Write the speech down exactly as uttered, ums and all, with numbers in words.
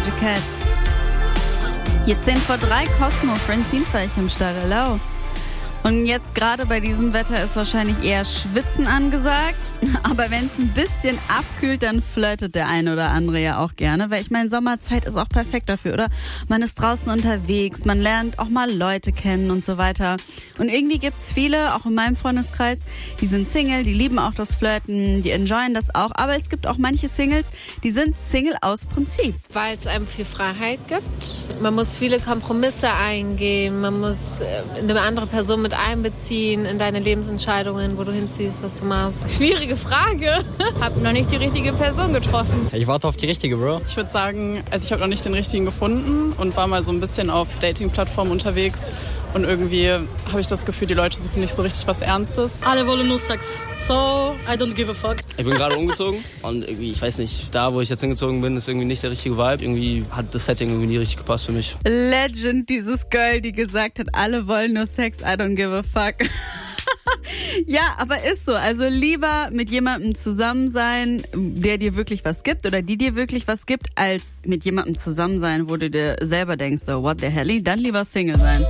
Doja Cat. Jetzt zehn vor drei, Cosmo, Francine Feich im Stall, hello. Und jetzt gerade bei diesem Wetter ist wahrscheinlich eher Schwitzen angesagt. Aber wenn es ein bisschen abkühlt, dann flirtet der eine oder andere ja auch gerne. Weil ich meine, Sommerzeit ist auch perfekt dafür, oder? Man ist draußen unterwegs, man lernt auch mal Leute kennen und so weiter. Und irgendwie gibt's viele, auch in meinem Freundeskreis, die sind Single, die lieben auch das Flirten, die enjoyen das auch. Aber es gibt auch manche Singles, die sind Single aus Prinzip. Weil es einem viel Freiheit gibt. Man muss viele Kompromisse eingehen. Man muss eine andere Person mit einbeziehen in deine Lebensentscheidungen, wo du hinziehst, was du machst. Schwierige Frage. Hab noch nicht die richtige Person getroffen. Ich warte auf die richtige, Bro. Ich würde sagen, also ich habe noch nicht den richtigen gefunden und war mal so ein bisschen auf Dating-Plattformen unterwegs. Und irgendwie habe ich das Gefühl, die Leute suchen nicht so richtig was Ernstes. Alle wollen nur Sex. So, I don't give a fuck. Ich bin gerade umgezogen und irgendwie, ich weiß nicht, da wo ich jetzt hingezogen bin, ist irgendwie nicht der richtige Vibe. Irgendwie hat das Setting irgendwie nie richtig gepasst für mich. Legend, dieses Girl, die gesagt hat, alle wollen nur Sex, I don't give a fuck. Ja, aber ist so. Also lieber mit jemandem zusammen sein, der dir wirklich was gibt oder die dir wirklich was gibt, als mit jemandem zusammen sein, wo du dir selber denkst, so what the hell, dann lieber Single sein.